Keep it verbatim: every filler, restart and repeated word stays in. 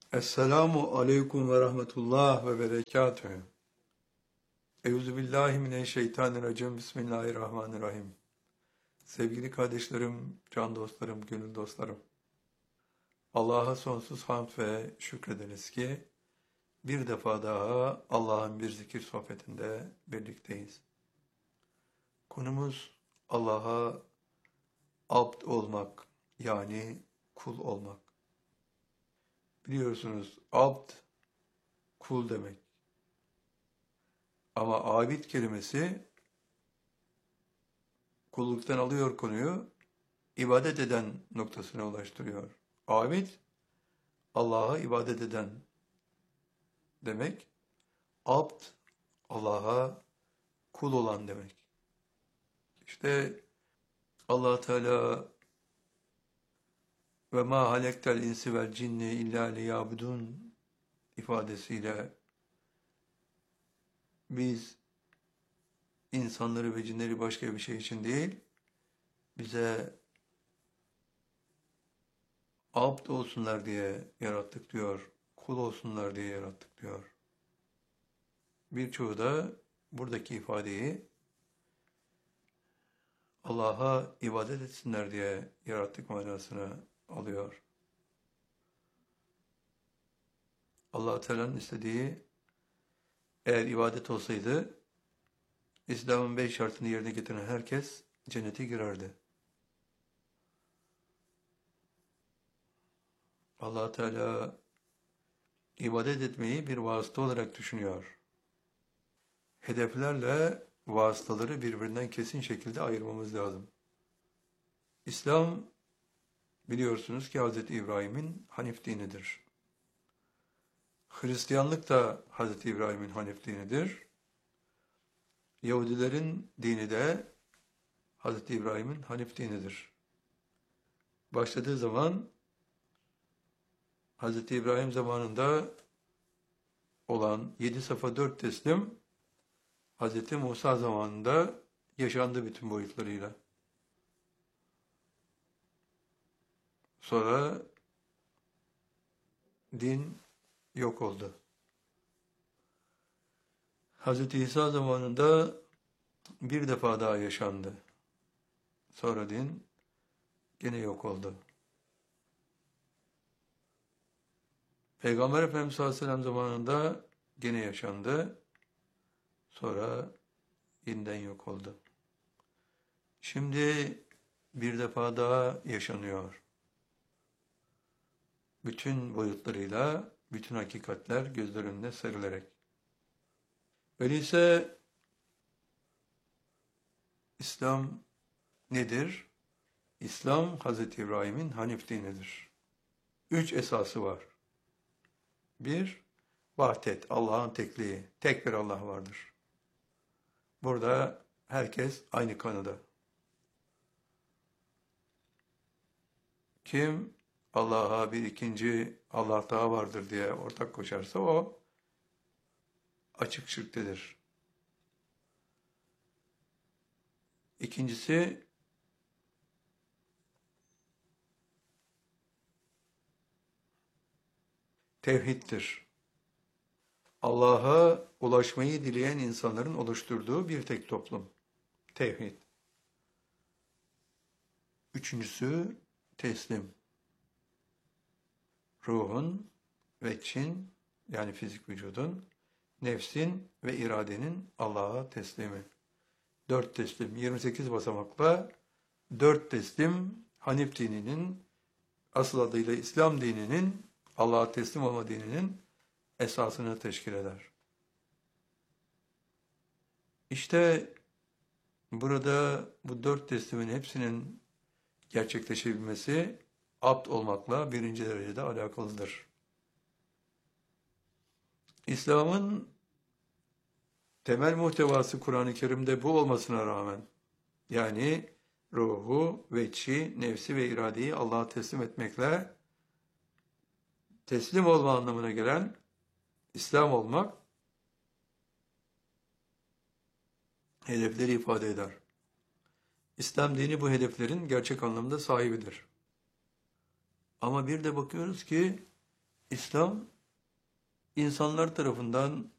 Esselamu aleyküm ve rahmetullah ve berekatühü. Euzu billahi mineşşeytanirracim. Bismillahirrahmanirrahim. Sevgili kardeşlerim, can dostlarım, gönül dostlarım. Allah'a sonsuz hamd ve şükrederiz ki bir defa daha Allah'ın bir zikir sohbetinde birlikteyiz. Konumuz Allah'a abd olmak, yani kul olmak. Biliyorsunuz abd kul demek. Ama abid kelimesi kulluktan alıyor konuyu, ibadet eden noktasına ulaştırıyor. Abid, Allah'a ibadet eden demek. Abd, Allah'a kul olan demek. İşte Allah Teala ve ma halektel insi vel cinni illa liyabudun ifadesiyle biz insanları ve cinleri başka bir şey için değil, bize abd olsunlar diye yarattık diyor, kul olsunlar diye yarattık diyor. Birçoğu da buradaki ifadeyi Allah'a ibadet etsinler diye yarattık manasına alıyor. Allah Teala'nın istediği eğer ibadet olsaydı İslam'ın beş şartını yerine getiren herkes cennete girerdi. Allah Teala ibadet etmeyi bir vasıta olarak düşünüyor. Hedeflerle vasıtaları birbirinden kesin şekilde ayırmamız lazım. İslam biliyorsunuz ki Hz. İbrahim'in Hanif dinidir. Hristiyanlık da Hz. İbrahim'in Hanif dinidir. Yahudilerin dini de Hz. İbrahim'in Hanif dinidir. Başladığı zaman Hz. İbrahim zamanında olan yedi safa dört teslim Hz. Musa zamanında yaşandı bütün boyutlarıyla. Sonra din yok oldu. Hz. İsa zamanında bir defa daha yaşandı. Sonra din gene yok oldu. Peygamber Efendimiz sallallahu aleyhi ve sellem zamanında gene yaşandı. Sonra yeniden yok oldu. Şimdi bir defa daha yaşanıyor. Bütün boyutlarıyla, bütün hakikatler gözler önüne serilerek. Öyleyse İslam nedir? İslam Hz. İbrahim'in Hanif dinidir. Üç esası var. Bir, vahdet, Allah'ın tekliği, tek bir Allah vardır. Burada herkes aynı kanıda. Kim Allah'a bir ikinci Allah daha vardır diye ortak koşarsa o açık şirktedir. İkincisi tevhiddir. Allah'a ulaşmayı dileyen insanların oluşturduğu bir tek toplum. Tevhid. Üçüncüsü teslim. Ruhun ve çin, yani fizik vücudun, nefsin ve iradenin Allah'a teslimi. Dört teslim, yirmi sekiz basamakla dört teslim Hanif dininin, asıl adıyla İslam dininin, Allah'a teslim olma dininin esasını teşkil eder. İşte burada bu dört teslimin hepsinin gerçekleşebilmesi abd olmakla birinci derecede alakalıdır. İslam'ın temel muhtevası Kur'an-ı Kerim'de bu olmasına rağmen, yani ruhu, veçi, nefsi ve iradeyi Allah'a teslim etmekle teslim olma anlamına gelen İslam olmak hedefleri ifade eder. İslam dini bu hedeflerin gerçek anlamda sahibidir. Ama bir de bakıyoruz ki İslam insanlar tarafından